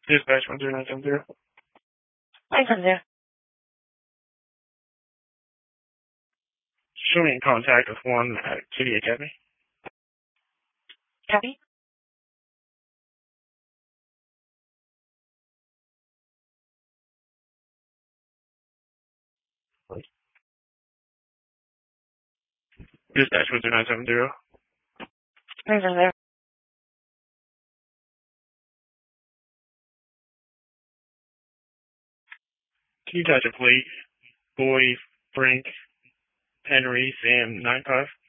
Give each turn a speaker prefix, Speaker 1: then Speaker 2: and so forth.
Speaker 1: Dispatch 10970.
Speaker 2: Hi, from there.
Speaker 1: Show me in contact with one at City Academy.
Speaker 2: Copy.
Speaker 1: Dispatch 10970.
Speaker 2: Hi, from there.
Speaker 1: Can you touch a plate? Boy, Frank, Henry, Sam, 95?